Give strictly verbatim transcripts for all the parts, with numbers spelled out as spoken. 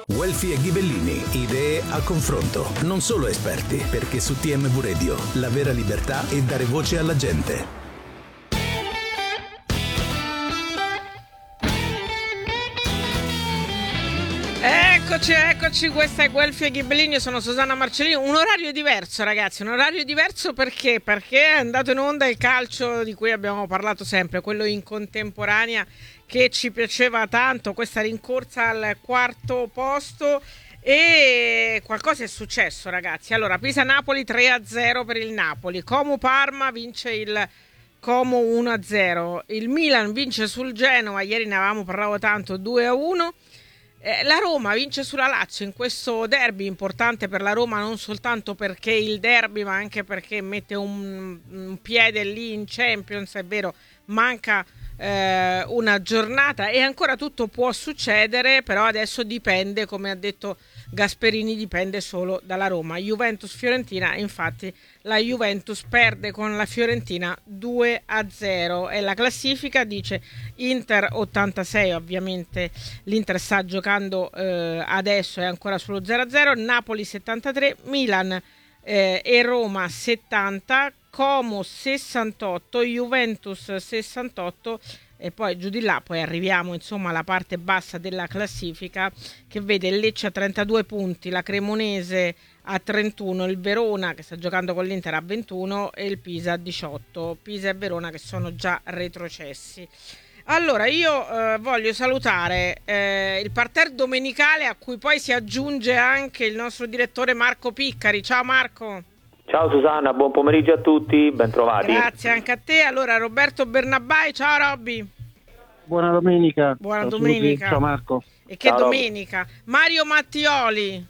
Guelfi e Ghibellini, idee a confronto, non solo esperti, perché su T M V Radio la vera libertà è dare voce alla gente. Eccoci, eccoci, questa è Guelfi e Ghibellini, io sono Susanna Marcellini. Un orario diverso, ragazzi, un orario diverso perché? Perché è andato in onda il calcio di cui abbiamo parlato sempre, quello in contemporanea che ci piaceva tanto, questa rincorsa al quarto posto. E qualcosa è successo, ragazzi. Allora, Pisa-Napoli tre a zero per il Napoli, Como-Parma vince il Como uno a zero, il Milan vince sul Genoa, ieri ne avevamo parlato tanto, due a uno. Eh, la Roma vince sulla Lazio in questo derby importante per la Roma, non soltanto perché il derby ma anche perché mette un, un piede lì in Champions. È vero, manca eh, una giornata e ancora tutto può succedere, però adesso dipende, come ha detto Gasperini, dipende solo dalla Roma. Juventus-Fiorentina, infatti la Juventus perde con la Fiorentina due a zero e la classifica dice Inter ottantasei, ovviamente l'Inter sta giocando eh, adesso, è ancora sullo zero a zero, Napoli settantatré, Milan eh, e Roma settanta, Como sessantotto, Juventus sessantotto e poi giù di là poi arriviamo insomma alla parte bassa della classifica che vede il Lecce a trentadue punti, la Cremonese a trentuno, il Verona che sta giocando con l'Inter a ventuno e il Pisa a diciotto. Pisa e Verona che sono già retrocessi. Allora io eh, voglio salutare eh, il parterre domenicale a cui poi si aggiunge anche il nostro direttore Marco Piccari. Ciao Marco. Ciao Susanna, buon pomeriggio a tutti, ben trovati. Grazie anche a te. Allora Roberto Bernabbai, ciao Robby. Buona domenica. Buona ciao domenica. Ciao Marco. E che ciao, domenica. Robby. Mario Mattioli.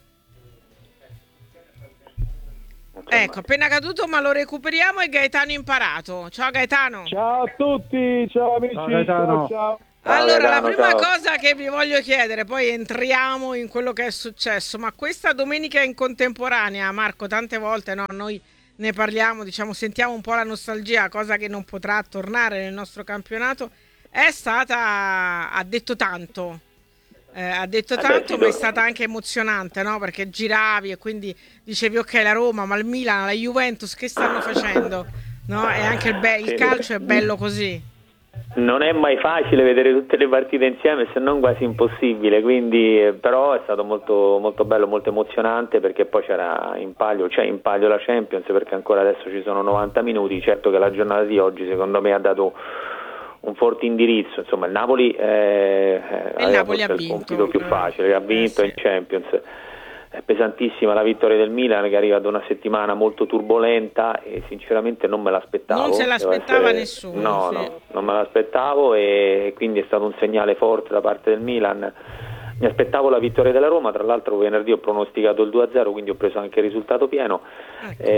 Ecco, appena caduto ma lo recuperiamo e Gaetano Imparato. Ciao Gaetano. Ciao a tutti, ciao amici. Ciao Gaetano. Ciao, ciao. Allora, Gaetano, la prima ciao. cosa che vi voglio chiedere, poi entriamo in quello che è successo, ma questa domenica in contemporanea, Marco, tante volte no, noi ne parliamo, diciamo, sentiamo un po' la nostalgia, cosa che non potrà tornare nel nostro campionato, è stata, ha detto tanto, eh, ha detto Eh beh, tanto, sì, ma è do- stata anche emozionante, no? Perché giravi e quindi dicevi, ok, la Roma, ma il Milan, la Juventus, che stanno facendo? No? E anche il, be- il Sì. calcio è bello così. Non è mai facile vedere tutte le partite insieme, se non quasi impossibile, quindi eh, però è stato molto, molto bello, molto emozionante perché poi c'era in palio, c'è in palio la Champions perché ancora adesso ci sono novanta minuti, certo che la giornata di oggi secondo me ha dato un forte indirizzo, insomma il Napoli eh, il aveva Napoli forse ha il vinto. compito più facile, ha vinto Eh, in sì. Champions. È pesantissima la vittoria del Milan che arriva da una settimana molto turbolenta e sinceramente non me l'aspettavo. Non se devo l'aspettava essere- nessuno, No, sì. no, non me l'aspettavo e quindi è stato un segnale forte da parte del Milan. Mi aspettavo la vittoria della Roma, tra l'altro venerdì ho pronosticato il due a zero, quindi ho preso anche il risultato pieno. Ah, che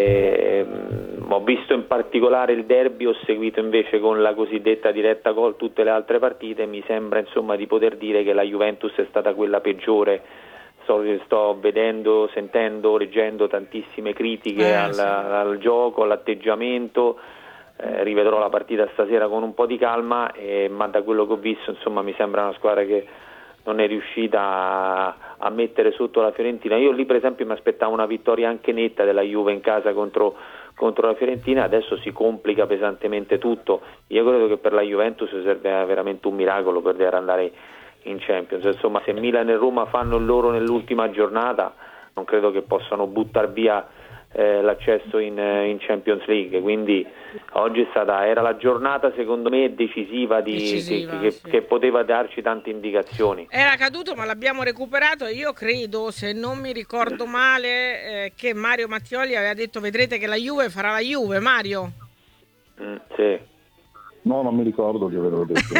E, mh, ho visto in particolare il derby, ho seguito invece con la cosiddetta diretta gol tutte le altre partite, mi sembra insomma di poter dire che la Juventus è stata quella peggiore. Sto, sto vedendo, sentendo, leggendo tantissime critiche Eh, al, sì. al gioco, all'atteggiamento. Eh, rivedrò la partita stasera con un po' di calma, eh, ma da quello che ho visto insomma mi sembra una squadra che non è riuscita a, a mettere sotto la Fiorentina. Io lì per esempio mi aspettavo una vittoria anche netta della Juve in casa contro, contro la Fiorentina, adesso si complica pesantemente tutto. Io credo che per la Juventus serve veramente un miracolo per poter andare in Champions, insomma se Milan e Roma fanno il loro nell'ultima giornata non credo che possano buttare via eh, l'accesso in, in Champions League, quindi oggi è stata, era la giornata secondo me decisiva, di, Decisiva, che, che, sì. che poteva darci tante indicazioni. Era caduto ma l'abbiamo recuperato e io credo, se non mi ricordo male, eh, che Mario Mattioli aveva detto vedrete che la Juve farà la Juve, Mario. Mm, sì. No, non mi ricordo di averlo detto.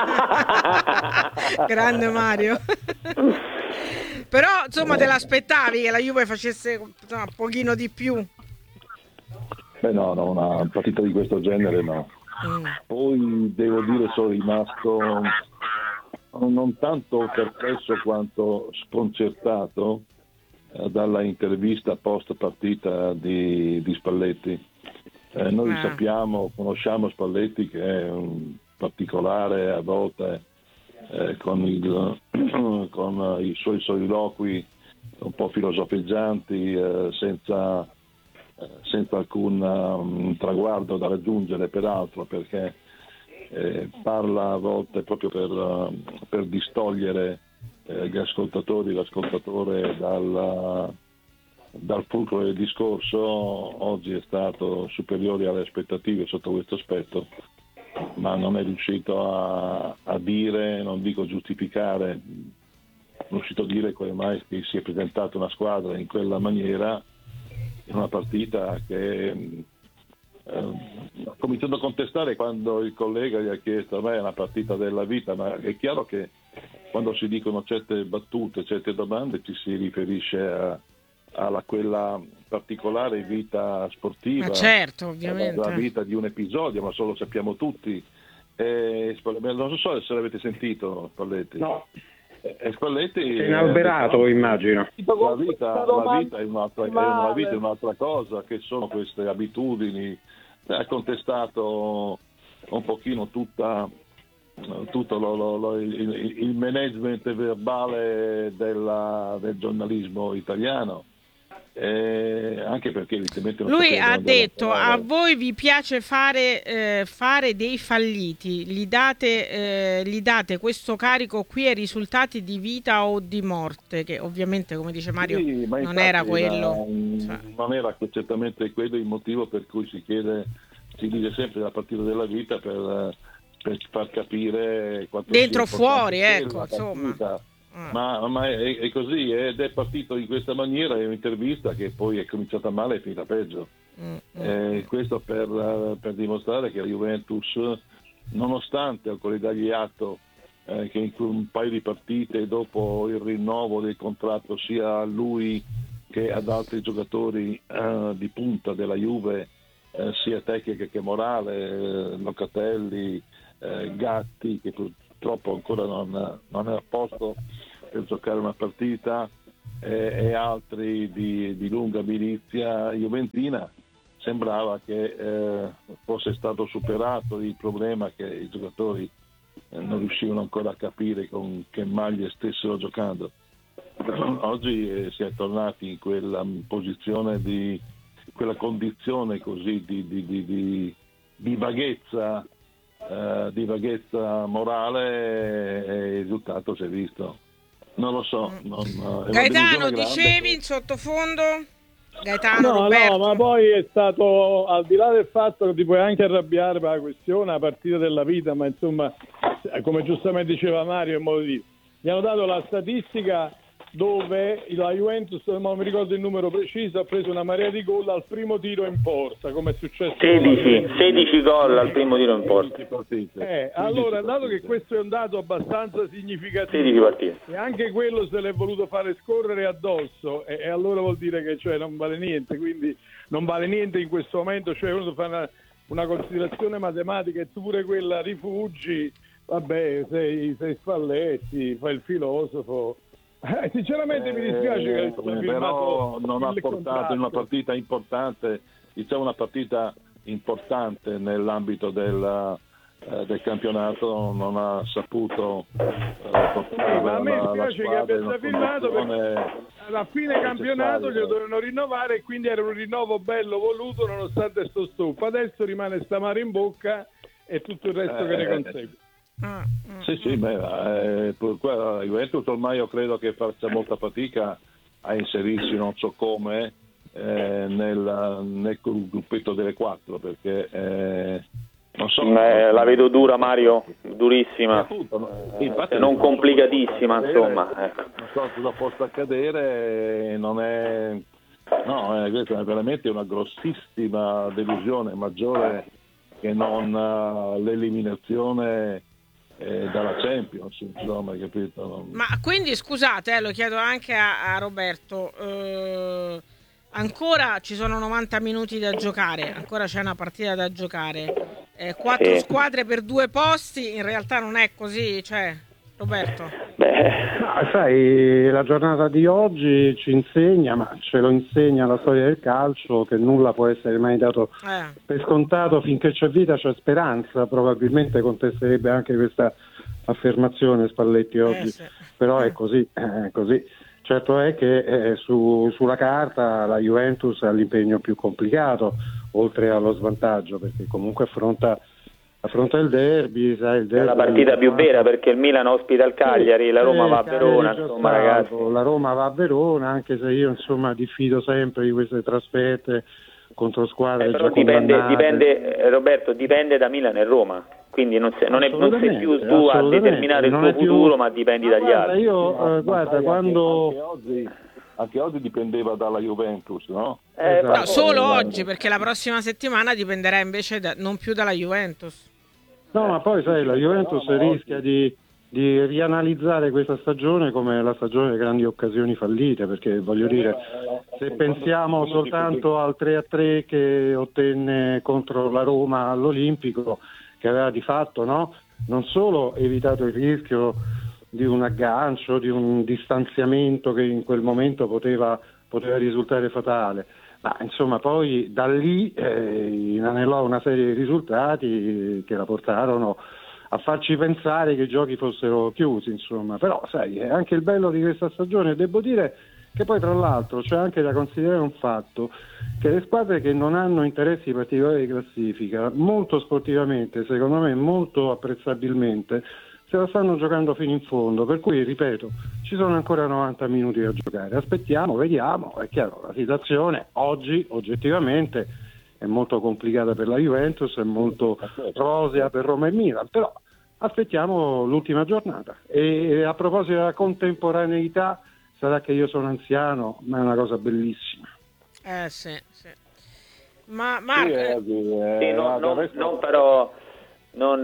Grande Mario. Però insomma te l'aspettavi che la Juve facesse insomma, un pochino di più? Beh no, no, una partita di questo genere no. Mm. Poi devo dire sono rimasto non tanto perplesso quanto sconcertato eh, dalla intervista post partita di, di Spalletti. Eh, noi Ah. sappiamo, conosciamo Spalletti che è un particolare, a volte eh, con, il, con i suoi soliloqui un po' filosofeggianti, eh, senza, eh, senza alcun um, traguardo da raggiungere peraltro, perché eh, parla a volte proprio per, uh, per distogliere eh, gli ascoltatori, l'ascoltatore dal, dal fulcro del discorso. Oggi è stato superiore alle aspettative sotto questo aspetto, ma non è riuscito a, a dire, non dico giustificare, non è riuscito a dire come mai si è presentata una squadra in quella maniera in una partita che eh, ho cominciato a contestare quando il collega gli ha chiesto: a me è una partita della vita, ma è chiaro che quando si dicono certe battute, certe domande, ci si riferisce a, alla quella particolare vita sportiva, ma certo, ovviamente, la vita di un episodio, ma solo sappiamo tutti. E, non so se l'avete sentito, Spalletti. No. E Spalletti è inalberato, eh, immagino. La vita, la vita è un'altra, è una vita è un'altra cosa, che sono queste abitudini. Ha contestato un pochino tutta, tutto lo, lo, lo, il, il management verbale della, del giornalismo italiano. Eh, anche perché evidentemente non lui ha detto: a parlare. voi vi piace fare, eh, fare dei falliti, gli date, eh, gli date questo carico qui ai risultati di vita o di morte, che ovviamente, come dice Mario, Sì, ma non era quello, era, cioè. Non era certamente quello il motivo per cui si chiede, si dice sempre la partita della vita, per, per far capire quanto dentro sia fuori, importante ecco, insomma. partita. Ah. Ma, ma è, è così, ed è partito in questa maniera. È un'intervista che poi è cominciata male e è finita peggio. Mm, mm. Eh, questo per, per dimostrare che la Juventus, nonostante occorre dargli atto eh, che in un paio di partite dopo il rinnovo del contratto sia a lui che ad altri giocatori eh, di punta della Juve, eh, sia tecnica che morale, eh, Locatelli, eh, Gatti, che purtroppo ancora non, non è a posto per giocare una partita, eh, e altri di, di lunga milizia juventina, sembrava che eh, fosse stato superato il problema che i giocatori eh, non riuscivano ancora a capire con che maglie stessero giocando. Oggi eh, si è tornati in quella posizione di quella condizione così di, di, di, di, di vaghezza eh, di vaghezza morale, e il risultato si è visto. Non lo so. Non, Gaetano, dicevi in sottofondo? Gaetano, No, Roberto. no, ma poi è stato, al di là del fatto che ti puoi anche arrabbiare per la questione, la partita della vita, ma insomma, come giustamente diceva Mario, in modo di dire, gli hanno dato la statistica dove la Juventus, non mi ricordo il numero preciso, ha preso una marea di gol al primo tiro in porta, come è successo sedici, sedici gol al primo tiro in porta. Eh, allora, dato che questo è un dato abbastanza significativo, sedici partite, e anche quello se l'è voluto fare scorrere addosso, e, e allora vuol dire che cioè, non vale niente, quindi non vale niente in questo momento, cioè uno fa una, una considerazione matematica e tu pure quella rifugi, vabbè, sei, sei Spalletti, fai il filosofo. Eh, sinceramente eh, mi dispiace che eh, però non ha portato in una partita importante, diciamo una partita importante nell'ambito del, eh, del campionato, non ha saputo eh, portare eh, ma a me la, la dispiace che abbia firmato, perché alla fine campionato glielo dovevano rinnovare e quindi era un rinnovo bello voluto nonostante sto stufo. Adesso rimane stamare in bocca e tutto il resto eh, che ne consegue. Ah, ah, sì, sì, beh, eh, la Juventus ormai io credo che faccia molta fatica a inserirsi, non so come, eh, nel, nel gruppetto delle quattro, perché eh, non so. Eh, la vedo dura, Mario, durissima, appunto, eh, se non complicatissima, insomma. Ecco. Non so cosa possa accadere, non è, no, è, questa è veramente una grossissima delusione, maggiore che non uh, l'eliminazione Eh, dalla Champions, insomma, capito? Ma quindi scusate, eh, lo chiedo anche a, a Roberto, eh, ancora ci sono novanta minuti da giocare, ancora c'è una partita da giocare, eh, quattro sì. squadre per due posti, in realtà non è così, cioè, Roberto? Beh. No, sai, la giornata di oggi ci insegna, ma ce lo insegna la storia del calcio, che nulla può essere mai dato Eh. per scontato. Finché c'è vita c'è speranza, probabilmente contesterebbe anche questa affermazione Spalletti oggi, Eh, sì. però è così, è così. Certo è che eh, su, sulla carta la Juventus ha l'impegno più complicato, oltre allo svantaggio, perché comunque affronta, affronta il derby, sai, il derby È la partita più vera, perché il Milan ospita il Cagliari, sì, la Roma sì, va a Cagliari Verona, già insomma stato, ragazzi. la Roma va a Verona, anche se io insomma diffido sempre di queste trasferte contro squadre Eh, però già dipende, condannate. dipende eh, Roberto, dipende da Milano e Roma, quindi non sei, non è, non sei più Assolutamente, tu a assolutamente, determinare il non tuo è più- futuro, ma dipendi Ma dagli guarda, altri. io Ma- eh, guarda, sai, quando anche, anche oggi, anche oggi dipendeva dalla Juventus, no? Eh, Esatto. ma No, poi- solo oggi, perché la prossima settimana dipenderà invece da- non più dalla Juventus. No, ma poi sai, la Juventus No, ma rischia di, di rianalizzare questa stagione come la stagione delle grandi occasioni fallite, perché voglio dire, se pensiamo soltanto al tre a tre che ottenne contro la Roma all'Olimpico, che aveva di fatto, no, non solo evitato il rischio di un aggancio, di un distanziamento che in quel momento poteva, poteva risultare fatale, ma insomma poi da lì eh, inanellò una serie di risultati che la portarono a farci pensare che i giochi fossero chiusi, insomma. Però sai, è anche il bello di questa stagione. Devo dire che poi tra l'altro c'è anche da considerare un fatto, che le squadre che non hanno interessi particolari di classifica, molto sportivamente, secondo me molto apprezzabilmente, se la stanno giocando fino in fondo, per cui ripeto, ci sono ancora novanta minuti da giocare, aspettiamo, vediamo. È chiaro, la situazione oggi oggettivamente è molto complicata per la Juventus, è molto rosea per Roma e Milan, però aspettiamo l'ultima giornata. E a proposito della contemporaneità, sarà che io sono anziano, ma è una cosa bellissima. Eh sì, sì. Ma Sì, Marco, eh, eh, eh, Sì, non, del non- resto- non però non,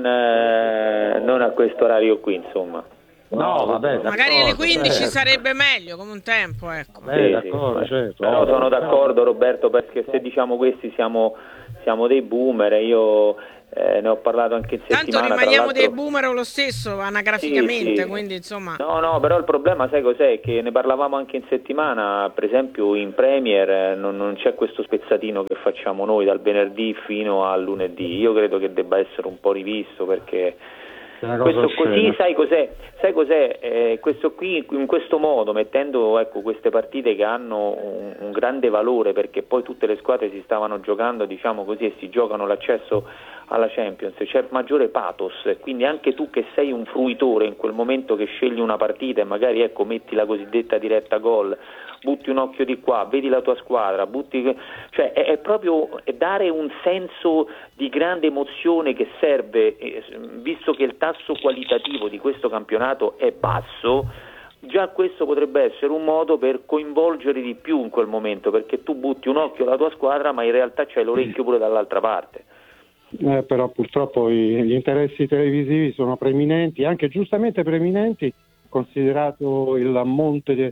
eh, non a questo orario qui, insomma. No, vabbè, magari alle d'accordo, quindici certo. sarebbe meglio come un tempo, ecco. Beh, Sì, d'accordo, sì, certo. però ovvio. sono d'accordo Roberto, perché se diciamo questi siamo, siamo dei boomer, e io eh, ne ho parlato anche in Tanto settimana. tra rimaniamo l'altro- dei boomer lo stesso, anagraficamente, Sì, sì. quindi insomma... No, no, però il problema sai cos'è? Che ne parlavamo anche in settimana, per esempio in Premier eh, non, non c'è questo spezzatino che facciamo noi dal venerdì fino al lunedì. Io credo che debba essere un po' rivisto, perché È una cosa questo così, oscena. sai cos'è? Sai cos'è? Eh, questo qui, in questo modo, mettendo ecco, queste partite che hanno un, un grande valore, perché poi tutte le squadre si stavano giocando, diciamo così, e si giocano l'accesso alla Champions, c'è maggiore pathos, quindi anche tu che sei un fruitore in quel momento che scegli una partita e magari ecco metti la cosiddetta diretta gol, butti un occhio di qua, vedi la tua squadra, butti, cioè è, è proprio dare un senso di grande emozione che serve, eh, visto che il tasso qualitativo di questo campionato è basso. Già questo potrebbe essere un modo per coinvolgere di più in quel momento, perché tu butti un occhio alla tua squadra ma in realtà c'hai l'orecchio pure dall'altra parte. Eh, però purtroppo i- gli interessi televisivi sono preminenti, anche giustamente preminenti, considerato il monte de-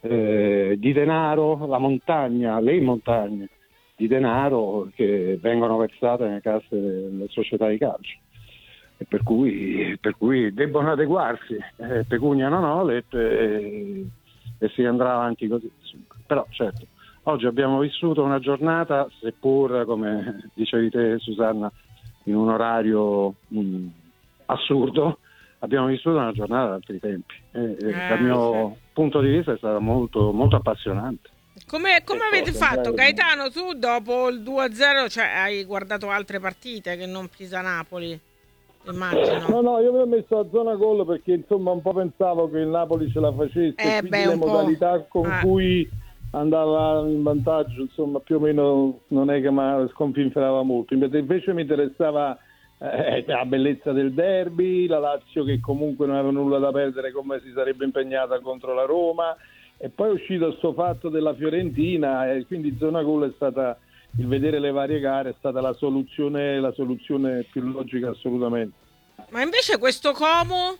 eh, di denaro, la montagna, le montagne di denaro che vengono versate nelle casse delle società di calcio. E per cui, per cui debbono adeguarsi, eh, pecunia non olet, e, e si andrà avanti così. Però certo, oggi abbiamo vissuto una giornata, seppur come dicevi te Susanna, in un orario mh, assurdo, abbiamo vissuto una giornata ad altri tempi. E, e Eh, dal mio punto di vista è stata molto, molto appassionante. Come, come avete fatto? eh, Gaetano, tu dopo il due a zero, cioè, hai guardato altre partite che non Pisa-Napoli? Immagino. No, no, io mi ho messo a zona gol perché insomma un po' pensavo che il Napoli ce la facesse, Eh, quindi beh, le un po'. modalità con Ah. cui andava in vantaggio, insomma, più o meno non è che mi sconfinferava molto. Invece mi interessava eh, la bellezza del derby, la Lazio che comunque non aveva nulla da perdere, come si sarebbe impegnata contro la Roma, e poi è uscito il suo fatto della Fiorentina, e quindi zona gol è stata, il vedere le varie gare è stata la soluzione, la soluzione più logica assolutamente. Ma invece questo Como,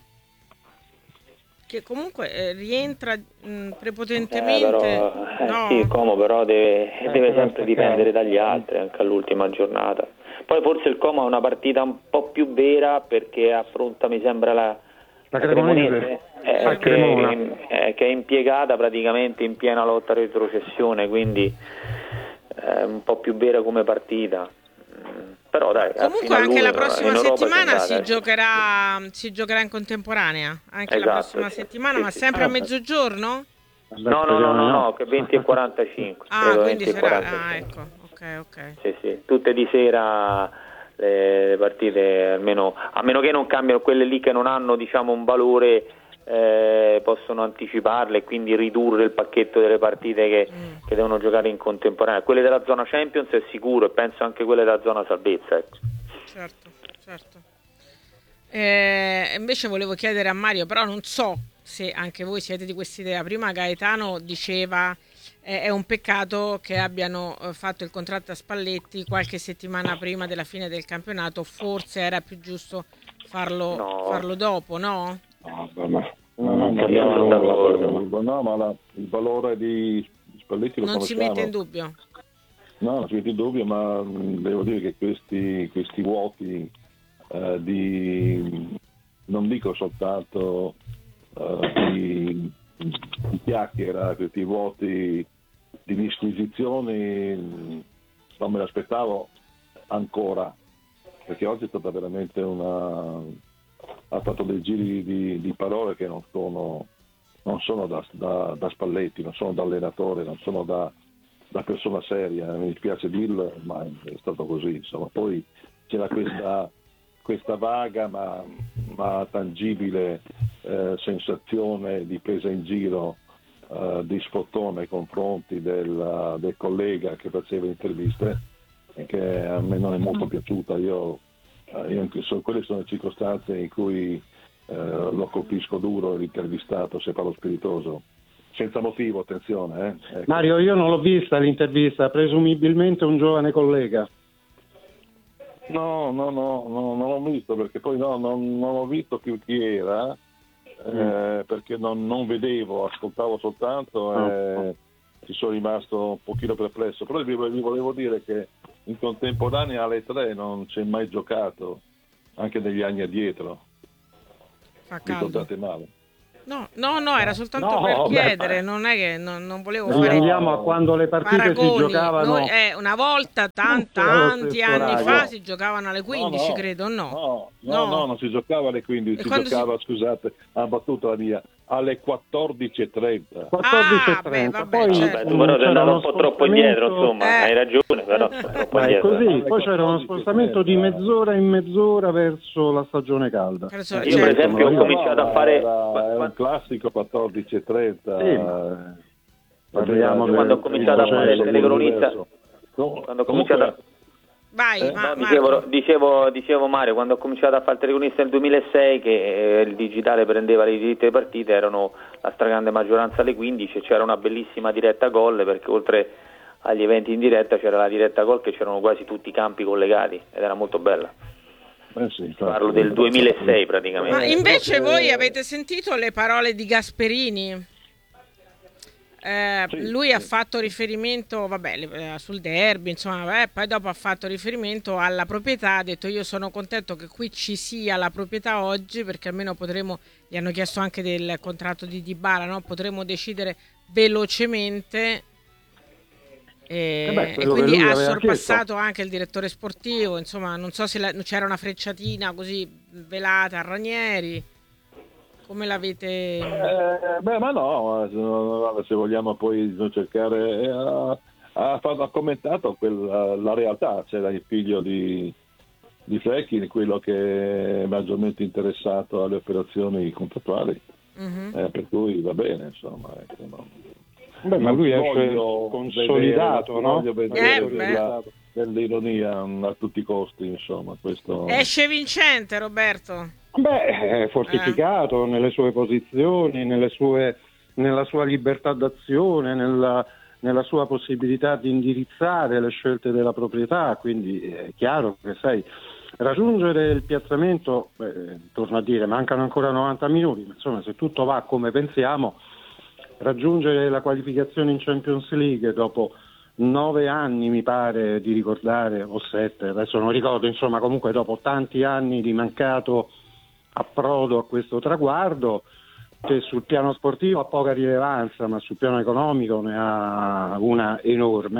che comunque eh, rientra mh, Eh, prepotentemente... però, eh, no. sì, Como però deve, Eh, deve però sempre sta dipendere caro. dagli altri, anche all'ultima giornata. Poi forse il Como ha una partita un po' più vera, perché affronta, mi sembra, la, La Cremonese, eh, a che, Cremona. eh, che è impiegata praticamente in piena lotta retrocessione, quindi è un po' più vera come partita. Però dai, comunque anche la prossima settimana si andata, giocherà si giocherà in contemporanea, anche esatto, la prossima sì, settimana, sì, ma sì, sempre sì. a mezzogiorno? No, no, no, no, no, che venti e quarantacinque. Ah, quindi venti e sarà, quarantacinque. ah, ecco, ok, ok. Sì, sì, tutte di sera le, le partite, almeno a meno che non cambiano quelle lì che non hanno, diciamo, un valore, eh, possono anticiparle e quindi ridurre il pacchetto delle partite che, Mm. che devono giocare in contemporanea. Quelle della zona Champions è sicuro, e penso anche quelle della zona salvezza, ecco. Certo, certo. Eh, invece volevo chiedere a Mario, però non so se anche voi siete di quest'idea. Prima Gaetano diceva eh, è un peccato che abbiano eh, fatto il contratto a Spalletti qualche settimana prima della fine del campionato, forse era più giusto farlo, No. farlo dopo, no? No, ma, ma, No, non io parliamo- sono d'accordo. no, ma la- il valore di Spalletti lo Non si conosciamo. mette in dubbio. No, non si mette in dubbio, ma mh, devo dire che questi, questi vuoti eh, di, non dico soltanto eh, di, di chiacchiera, questi vuoti di disquisizioni mh, non me l'aspettavo ancora, perché oggi è stata veramente una... ha fatto dei giri di, di parole che non sono, non sono da, da, da Spalletti, non sono da allenatore, non sono da, da persona seria, mi dispiace dirlo, ma è stato così. Insomma. Poi c'era questa, questa vaga ma, ma tangibile eh, sensazione di presa in giro, eh, di sfottò nei confronti del, del collega che faceva interviste, e che a me non è molto piaciuta. Io, eh, io anche so, quelle sono le circostanze in cui eh, lo colpisco duro l'intervistato, se parlo spiritoso. Senza motivo, attenzione. Eh. Ecco. Mario, io non l'ho vista l'intervista, presumibilmente un giovane collega. No, no, no, no, non l'ho visto, perché poi no, non, non ho visto più chi era, eh, perché non, non vedevo, ascoltavo soltanto e Oh. ci sono rimasto un pochino perplesso. Però vi, vi volevo dire che in contemporanea alle tre non c'è mai giocato, anche negli anni addietro. Fa caldo. Ricordate male. No, no, no, era soltanto No, per beh, chiedere, non è che non, non volevo fare Andiamo a quando le partite paragoni. si giocavano. Noi, eh, una volta, tan- Tutte allo tanti stesso anni orario. fa si giocavano alle quindici, no, credo, no? No, no, No. no, non si giocava alle quindici, E si quando si- giocava, scusate, ha battuto la mia, alle quattordici e trenta. quattordici e Ah, beh, trenta. vabbè, Poi certo. Beh, tu però sei c'era andato uno un po' troppo indietro, spostamento- insomma, Eh. hai ragione, però un po' troppo Ma è indietro. così, poi c'era uno spostamento di mezz'ora in mezz'ora verso la stagione calda. Penso- Io per certo. esempio ho Io- cominciato a fare... Era, è un classico quattordici e trenta. Sì, ma parliamo Io quando ho del- cominciato a del- fare il del- telecronista, Com- quando ho comunque, cominciato a... Vai, Eh, ma, No, Marco. dicevo, dicevo, dicevo Mario, quando ho cominciato a fare il telecronista nel duemilasei, che eh, il digitale prendeva le diritte delle partite, erano la stragrande maggioranza alle quindici e c'era una bellissima diretta gol, perché oltre agli eventi in diretta c'era la diretta gol, che c'erano quasi tutti i campi collegati ed era molto bella. eh sì, infatti. Parlo del duemilasei Ma praticamente. invece Eh, voi avete sentito le parole di Gasperini? Eh, Sì, lui sì. ha fatto riferimento, vabbè, le- eh, sul derby, insomma, vabbè, poi dopo ha fatto riferimento alla proprietà, ha detto io sono contento che qui ci sia la proprietà oggi, perché almeno potremo, gli hanno chiesto anche del contratto di Dybala, no? Potremo decidere velocemente. E, Eh beh, e quello che quindi lui ha aveva sorpassato anche il direttore sportivo, insomma, non so se la- c'era una frecciatina così velata a Ranieri. Come l'avete... Eh, beh, ma no, eh, se vogliamo poi cercare, eh, ha, ha fatto- ha commentato quella- la realtà, c'era il figlio di, di Flecchi, quello che è maggiormente interessato alle operazioni contrattuali, Mhm. eh, per cui va bene, insomma. Ecco, no. Beh, ma lui Non esce voglio consolidato, vedere- no? voglio vedere Eh, beh. della- dell'ironia mh, a tutti i costi, insomma. Questo... Esce vincente, Roberto. Beh, è fortificato nelle sue posizioni, nelle sue, nella sua libertà d'azione, nella, nella sua possibilità di indirizzare le scelte della proprietà, quindi è chiaro che sai, raggiungere il piazzamento, beh, torno a dire, mancano ancora novanta minuti, ma insomma se tutto va come pensiamo, raggiungere la qualificazione in Champions League dopo nove anni mi pare di ricordare, o sette, adesso non ricordo, insomma comunque dopo tanti anni di mancato approdo a questo traguardo, che sul piano sportivo ha poca rilevanza ma sul piano economico ne ha una enorme,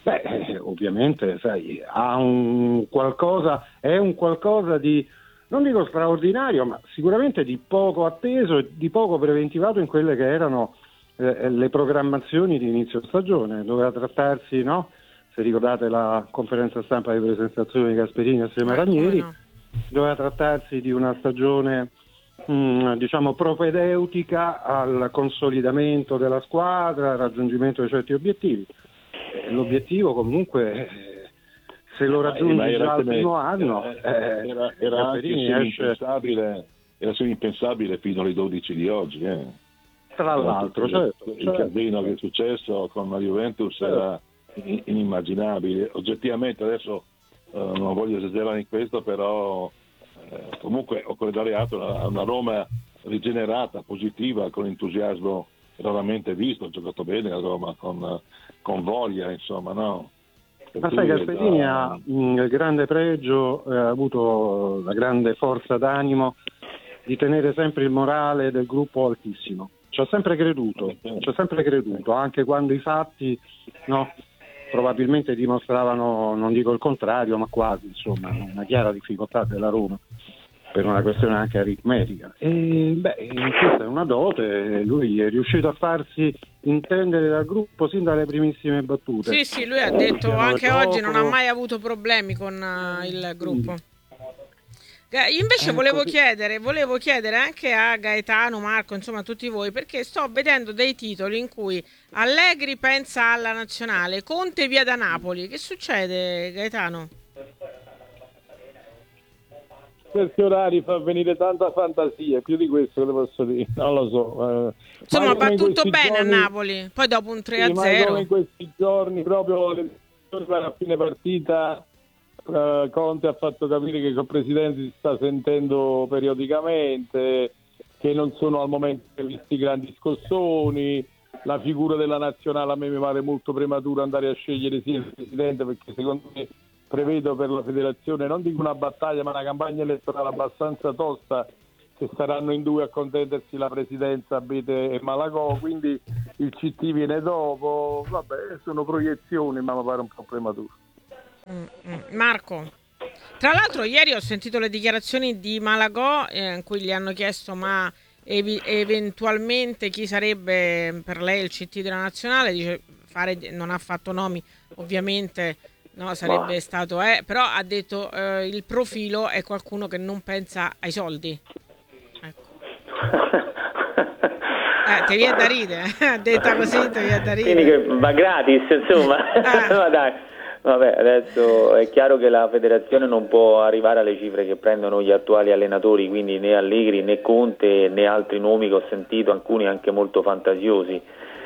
Beh, eh, ovviamente, sai, ha un qualcosa, è un qualcosa di, non dico straordinario, ma sicuramente di poco atteso e di poco preventivato in quelle che erano eh, le programmazioni di inizio stagione. Doveva trattarsi, no? Se ricordate la conferenza stampa di presentazione di Gasperini assieme a Ranieri, no. Doveva trattarsi di una stagione mh, diciamo propedeutica al consolidamento della squadra, al raggiungimento di certi obiettivi. L'obiettivo comunque, se lo raggiungi già al primo anno, era, era, era anche impensabile, era impensabile fino alle dodici di oggi. Eh. Tra l'altro, certo, il certo. casino che è successo con la Juventus certo. era inimmaginabile. Oggettivamente adesso eh, non voglio esagerare in questo, però eh, comunque occorre dare atto a una Roma rigenerata, positiva, con entusiasmo raramente visto. Ha giocato bene la Roma con con voglia, insomma, no? Per Ma sai, Gasperini da... ha il grande pregio, eh, ha avuto la grande forza d'animo di tenere sempre il morale del gruppo altissimo. Ci ha sempre creduto, ci ha sempre creduto, anche quando i fatti, no, probabilmente dimostravano, non dico il contrario, ma quasi, insomma, una chiara difficoltà della Roma, per una questione anche aritmetica. E beh, questa è una dote, lui è riuscito a farsi intendere dal gruppo sin dalle primissime battute. Sì, sì, lui ha detto anche oggi non ha mai avuto problemi con uh, il gruppo. Io invece eh, volevo così. chiedere, volevo chiedere anche a Gaetano, Marco, insomma a tutti voi, perché sto vedendo dei titoli in cui Allegri pensa alla nazionale, Conte via da Napoli. Che succede, Gaetano? Questi orari fa venire tanta fantasia, più di questo che le posso dire, non lo so. Eh, Insomma, va tutto bene giorni, a Napoli, poi dopo un tre a zero. Sì, ma come in questi giorni, proprio a fine partita, eh, Conte ha fatto capire che col Presidente si sta sentendo periodicamente, che non sono al momento previsti grandi scossoni, la figura della nazionale a me mi pare molto prematuro andare a scegliere sia il Presidente, perché secondo me prevedo per la federazione, non dico una battaglia, ma una campagna elettorale abbastanza tosta, che saranno in due a contendersi la presidenza Bete e Malagò, quindi il C T viene dopo. Vabbè, sono proiezioni, ma mi pare un po' prematuro. Mm-hmm. Marco, tra l'altro ieri ho sentito le dichiarazioni di Malagò eh, in cui gli hanno chiesto ma ev- eventualmente chi sarebbe per lei il C T della nazionale, dice fare, non ha fatto nomi ovviamente. No, sarebbe stato, eh, però ha detto eh, il profilo è qualcuno che non pensa ai soldi. Ecco. eh, ti viene da ridere, ha detto così, ti viene da ridere. Quindi che va gratis, insomma. Ah. Ma dai, vabbè, adesso è chiaro che la federazione non può arrivare alle cifre che prendono gli attuali allenatori, quindi né Allegri né Conte né altri nomi che ho sentito, alcuni anche molto fantasiosi.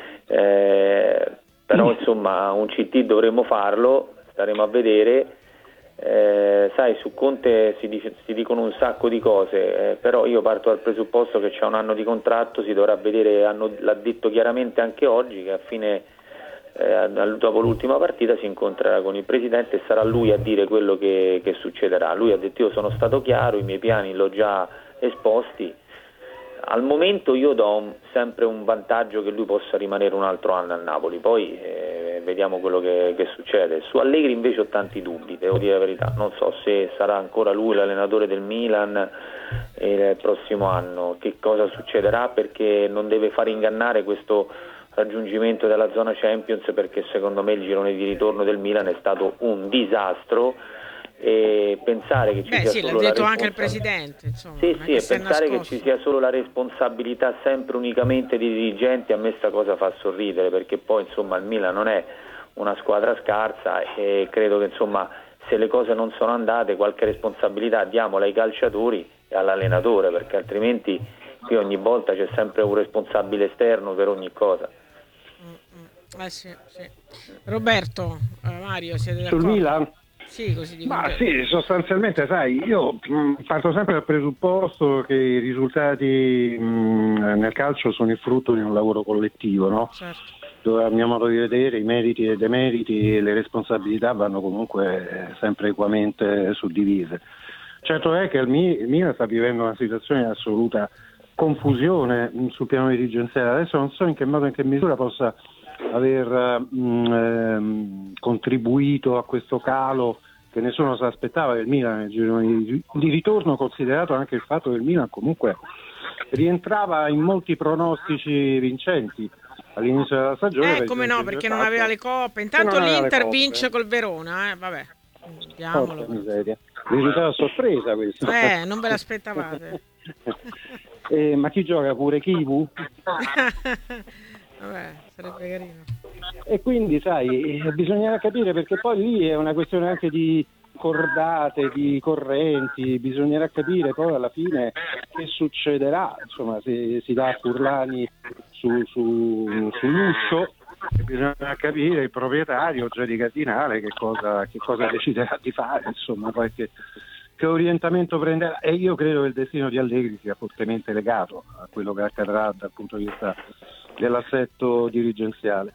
Eh, però insomma un C T dovremmo farlo. Staremo a vedere, eh, sai, su Conte si, dice, si dicono un sacco di cose, eh, però io parto dal presupposto che c'è un anno di contratto, si dovrà vedere, hanno, l'ha detto chiaramente anche oggi, che a fine, eh, dopo l'ultima partita si incontrerà con il Presidente e sarà lui a dire quello che, che succederà. Lui ha detto io sono stato chiaro, i miei piani l'ho già esposti. Al momento io do un, sempre un vantaggio che lui possa rimanere un altro anno a Napoli, poi eh, vediamo quello che, che succede. Su Allegri invece ho tanti dubbi, devo dire la verità, non so se sarà ancora lui l'allenatore del Milan eh, il prossimo anno, che cosa succederà, perché non deve far ingannare questo raggiungimento della zona Champions, perché secondo me il girone di ritorno del Milan è stato un disastro. E pensare che ci Beh, sia sì, solo l'ha la detto anche il responsa- Presidente, insomma, sì, non è sì, che e si è pensare che nascosto. ci sia solo la responsabilità sempre unicamente dei dirigenti, a me sta cosa fa sorridere, perché poi insomma il Milan non è una squadra scarsa e credo che insomma se le cose non sono andate qualche responsabilità diamola ai calciatori e all'allenatore, perché altrimenti qui ogni volta c'è sempre un responsabile esterno per ogni cosa. Mm-mm. Eh sì, sì. Roberto, eh, Mario, siete d'accordo? Sul Milan? Sì, così dico. Ma sì, sostanzialmente, sai, io mh, parto sempre dal presupposto che i risultati mh, nel calcio sono il frutto di un lavoro collettivo, no? Certo. Dove a mio modo di vedere i meriti e i demeriti e le responsabilità vanno comunque sempre equamente suddivise. Certo è che il Milan sta vivendo una situazione di assoluta confusione sul piano dirigenziale. Adesso non so in che modo e in che misura possa aver mh, ehm, contribuito a questo calo che nessuno si aspettava del Milan nel girone di, di ritorno, considerato anche il fatto che il Milan comunque rientrava in molti pronostici vincenti all'inizio della stagione. Eh, come no, perché non aveva le coppe. Intanto l'Inter vince col Verona, eh, vabbè. Diamolo. Miseria. Risultato a sorpresa questo. Eh, non ve l'aspettavate. eh, ma chi gioca pure Kivu? Vabbè, sarebbe carino. E quindi, sai, bisognerà capire, perché poi lì è una questione anche di cordate, di correnti, bisognerà capire poi alla fine che succederà, insomma, se si dà a Furlani su, su, sull'uscio, bisogna capire il proprietario, Geri Cardinale, che cosa, che cosa deciderà di fare, insomma, poi che, che orientamento prenderà. E io credo che il destino di Allegri sia fortemente legato a quello che accadrà dal punto di vista dell'assetto dirigenziale.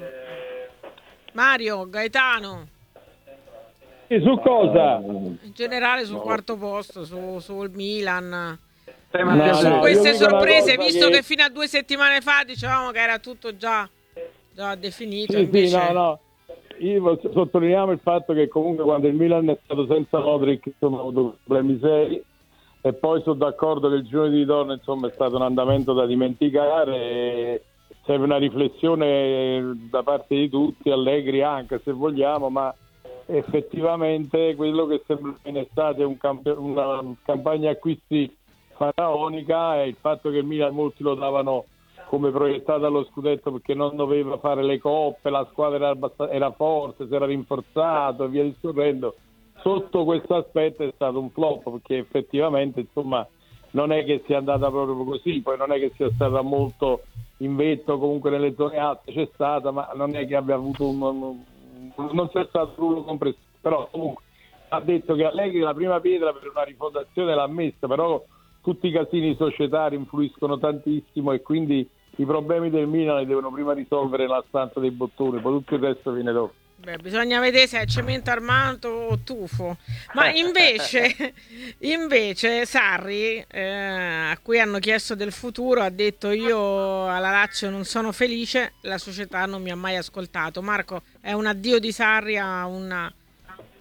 Mario, Gaetano. E su cosa? In generale sul quarto posto, su, sul Milan. Eh, No, no, su no, queste sorprese, cosa visto che... che fino a due settimane fa dicevamo che era tutto già, già definito. Sì, invece... sì, no, no. Io sottolineiamo il fatto che comunque quando il Milan è stato senza Modric, insomma, ha avuto problemi seri, e poi sono d'accordo che il girone di ritorno, insomma, è stato un andamento da dimenticare e serve una riflessione da parte di tutti, Allegri anche se vogliamo, ma effettivamente quello che sembra in estate è un camp- una campagna acquisti faraonica, e il fatto che il Milan molti lo davano come proiettato allo scudetto perché non doveva fare le coppe, la squadra era, abbast- era forte, si era rinforzato e via discorrendo. Sotto questo aspetto è stato un flop, perché effettivamente, insomma, non è che sia andata proprio così, poi non è che sia stata molto in vetto, comunque nelle zone alte c'è stata, ma non è che abbia avuto un, un non c'è stato rullo compresso, però comunque ha detto che Allegri la prima pietra per una rifondazione l'ha messa, però tutti i casini societari influiscono tantissimo e quindi i problemi del Milan li devono prima risolvere nella stanza dei bottoni, poi tutto il resto viene dopo. Beh, bisogna vedere se è cemento armato o tufo. Ma invece, invece Sarri, eh, a cui hanno chiesto del futuro, ha detto: io alla Lazio non sono felice, la società non mi ha mai ascoltato. Marco, è un addio di Sarri a una,